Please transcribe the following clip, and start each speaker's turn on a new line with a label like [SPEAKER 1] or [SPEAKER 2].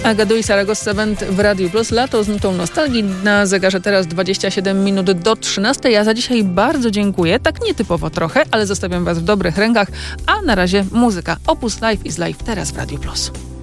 [SPEAKER 1] Agadu i Saragossa Band w Radiu Plus. Lato z nutą nostalgii. Na zegarze teraz 27 minut do 13. Ja za dzisiaj bardzo dziękuję. Tak nietypowo trochę, ale zostawiam was w dobrych rękach. A na razie muzyka. Opus Live is Live teraz w Radiu Plus.